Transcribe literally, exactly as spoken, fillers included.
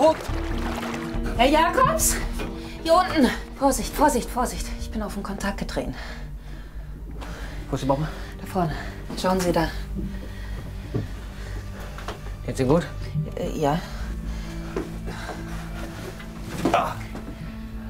Wo? Herr Jakobs? Hier unten. Vorsicht, Vorsicht, Vorsicht. Ich bin auf den Kontakt getreten. Wo ist die Bombe? Da vorne. Schauen Sie da. Geht's Ihnen gut? Äh, ja. Ah.